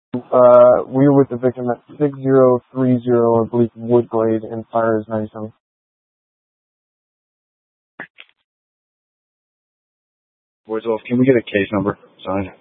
We were with the victim at 6030, I believe, Woodglade, and fire is 97. Boys, can we get a case number? Sorry.